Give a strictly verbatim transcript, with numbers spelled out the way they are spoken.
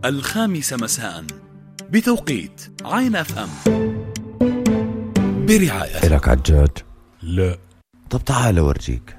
الخامسة مساء بتوقيت عين اف ام برعاية. إلك عجاج؟ لا. طب تعال أورجيك.